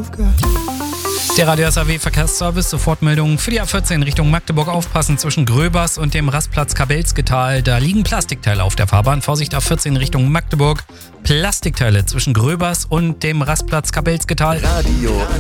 Der Radio SAW Verkehrsservice, Sofortmeldung für die A14 Richtung Magdeburg. Aufpassen zwischen Gröbers und dem Rastplatz Kabelsketal. Da liegen Plastikteile auf der Fahrbahn. Vorsicht, A14 Richtung Magdeburg. Plastikteile zwischen Gröbers und dem Rastplatz Kabelsketal. Radio